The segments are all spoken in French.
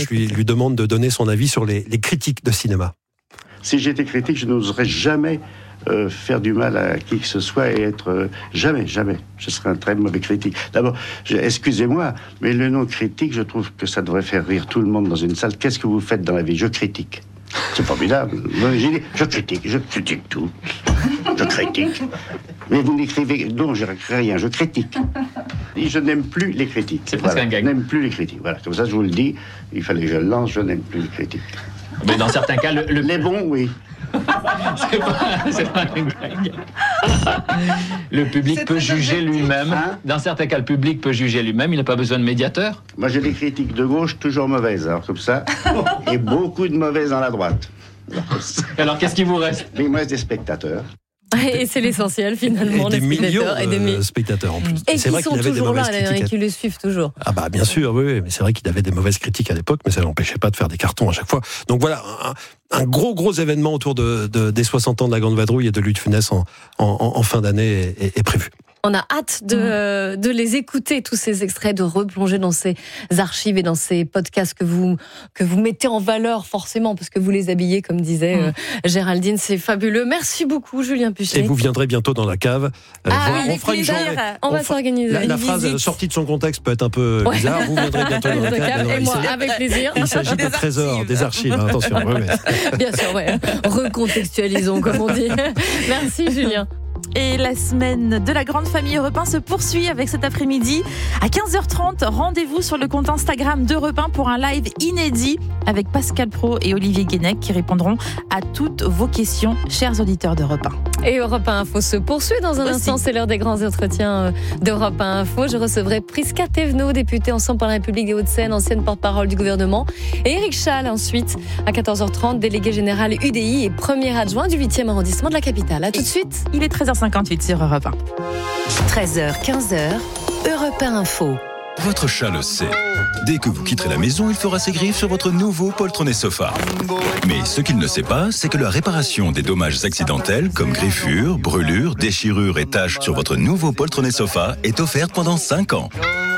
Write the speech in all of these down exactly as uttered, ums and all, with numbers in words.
je lui, lui demande de donner son avis sur les, les critiques de cinéma. Si j'étais critique, je n'oserais jamais euh, faire du mal à qui que ce soit et être... Euh, jamais, jamais. Je serais un très mauvais critique. D'abord, je, excusez-moi, mais le nom critique, je trouve que ça devrait faire rire tout le monde dans une salle. Qu'est-ce que vous faites dans la vie ? Je critique. C'est formidable. J'ai dit, je critique, je critique tout. Je critique. Mais vous n'écrivez... Non, je n'écris rien, je critique. Et je n'aime plus les critiques. C'est presque voilà. un gag. Je n'aime plus les critiques. Voilà, comme ça, je vous le dis. Il fallait que je le lance, je n'aime plus les critiques. Mais dans certains cas, le... le... Les bons, oui. c'est, pas, c'est pas un gag. Le public C'est peut juger objectif. lui-même. Hein? Dans certains cas, le public peut juger lui-même. Il n'a pas besoin de médiateur. Moi, j'ai des critiques de gauche toujours mauvaises, alors comme ça, et beaucoup de mauvaises dans la droite. Alors, qu'est-ce qui vous reste ? Mais il me reste des spectateurs. Et c'est l'essentiel finalement, Et des les millions spectateurs. Et des de mi- spectateurs en plus. Et c'est qui vrai sont qu'il avait des toujours là, mauvaises d'ailleurs, et critiques. qui le suivent toujours. Ah bah bien sûr, oui, oui, mais c'est vrai qu'il avait des mauvaises critiques à l'époque, mais ça l'empêchait pas de faire des cartons à chaque fois. Donc voilà, un, un gros gros événement autour de, de, des soixante ans de la Grande Vadrouille et de Louis de Funès en, en, en fin d'année est, est prévu. On a hâte de, de les écouter, tous ces extraits, de replonger dans ces archives et dans ces podcasts que vous, que vous mettez en valeur forcément, parce que vous les habillez, comme disait euh, Géraldine, c'est fabuleux. Merci beaucoup, Julien Puchet. Et vous viendrez bientôt dans la cave. Ah voir. oui, on fera une plaisir. journée. On va fera- s'organiser La, la une phrase visite. sortie de son contexte peut être un peu bizarre. Vous viendrez bientôt dans la De cave. cave, Non, et il moi, s'agit- avec plaisir. Il s'agit des Des trésors, archives. des archives. hein, attention. Oui, oui. Bien sûr, ouais. Recontextualisons, comme on dit. Merci, Julien. Et la semaine de la grande famille Europe un se poursuit avec cet après-midi à quinze heures trente. Rendez-vous sur le compte Instagram d'Europe un pour un live inédit avec Pascal Praud et Olivier Guénec qui répondront à toutes vos questions, chers auditeurs d'Europe un. Et Europe un Info se poursuit dans un Aussi. instant. C'est l'heure des grands entretiens d'Europe un Info. Je recevrai Prisca Thévenot, députée Ensemble pour la République des Hauts-de-Seine, ancienne porte-parole du gouvernement. Et Éric Schall, ensuite, à quatorze heures trente, délégué général U D I et premier adjoint du huitième arrondissement de la capitale. À tout de suite. Il est treize heures cinquante-huit sur Europe un. treize heures, quinze heures, Europe un Info. Votre chat le sait. Dès que vous quitterez la maison, il fera ses griffes sur votre nouveau poltronné sofa. Mais ce qu'il ne sait pas, c'est que la réparation des dommages accidentels, comme griffures, brûlures, déchirures et taches sur votre nouveau poltronné sofa, est offerte pendant cinq ans.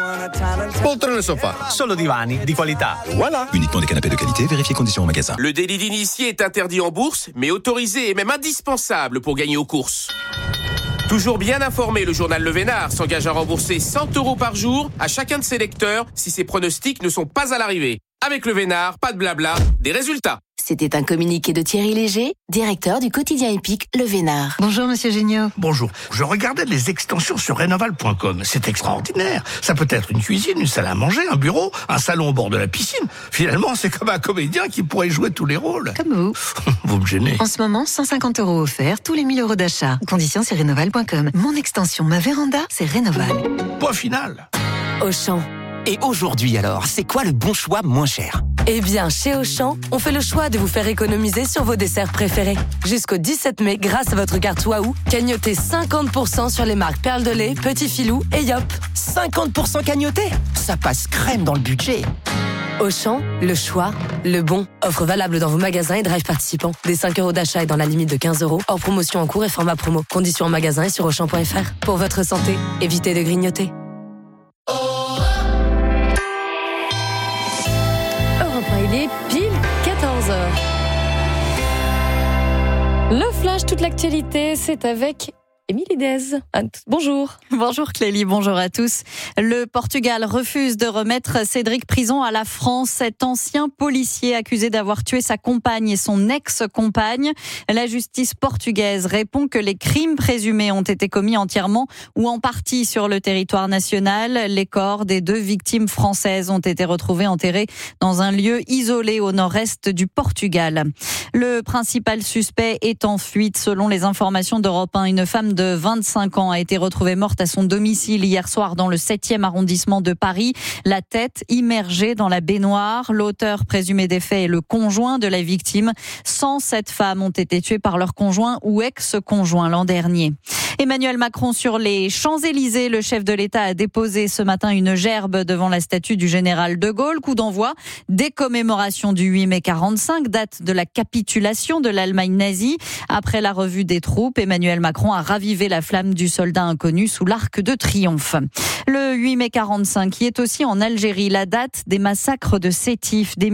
Poltrone sofa, solo divani di qualità. Voilà. Uniquement des canapés de qualité, vérifiez conditions au magasin. Le délit d'initié est interdit en bourse, mais autorisé et même indispensable pour gagner aux courses. Toujours bien informé, le journal Le Vénard s'engage à rembourser cent euros par jour à chacun de ses lecteurs si ses pronostics ne sont pas à l'arrivée. Avec Le Vénard, pas de blabla, des résultats. C'était un communiqué de Thierry Léger, directeur du quotidien épique Le Vénard. Bonjour Monsieur Géniaud. Bonjour. Je regardais les extensions sur rénoval point com. C'est extraordinaire. Ça peut être une cuisine, une salle à manger, un bureau, un salon au bord de la piscine. Finalement, c'est comme un comédien qui pourrait jouer tous les rôles. Comme vous. Vous me gênez. En ce moment, cent cinquante euros offerts, tous les mille euros d'achat. Conditions sur rénoval point com. Mon extension, ma véranda, c'est Rénoval. Point final. Auchan. Et aujourd'hui alors, c'est quoi le bon choix moins cher ? Eh bien, chez Auchan, on fait le choix de vous faire économiser sur vos desserts préférés. Jusqu'au dix-sept mai, grâce à votre carte Waouh, cagnotez cinquante pour cent sur les marques Perle de lait, Petit Filou et Yop. cinquante pour cent cagnoté ? Ça passe crème dans le budget. Auchan, le choix, le bon. Offre valable dans vos magasins et drive participants. Des cinq euros d'achat et dans la limite de quinze euros. Hors promotion en cours et format promo. Conditions en magasin et sur auchan point f r. Pour votre santé, évitez de grignoter. Il est pile quatorze heures. Le flash, toute l'actualité, c'est avec Émilie Dez. Bonjour. Bonjour Clélie, bonjour à tous. Le Portugal refuse de remettre Cédric Prison à la France. Cet ancien policier accusé d'avoir tué sa compagne et son ex-compagne. La justice portugaise répond que les crimes présumés ont été commis entièrement ou en partie sur le territoire national. Les corps des deux victimes françaises ont été retrouvés enterrés dans un lieu isolé au nord-est du Portugal. Le principal suspect est en fuite. Selon les informations d'Europe un, une femme de vingt-cinq ans a été retrouvée morte à son domicile hier soir dans le septième arrondissement de Paris. La tête immergée dans la baignoire. L'auteur présumé des faits est le conjoint de la victime. cent sept femmes ont été tuées par leur conjoint ou ex-conjoint l'an dernier. Emmanuel Macron sur les Champs-Élysées. Le chef de l'État a déposé ce matin une gerbe devant la statue du général de Gaulle. Coup d'envoi des commémorations du huit mai quarante-cinq, date de la capitulation de l'Allemagne nazie. Après la revue des troupes, Emmanuel Macron a ravivé la flamme du soldat inconnu sous l'Arc de Triomphe. Le huit mai quarante-cinq, qui est aussi en Algérie, la date des massacres de Sétif. Des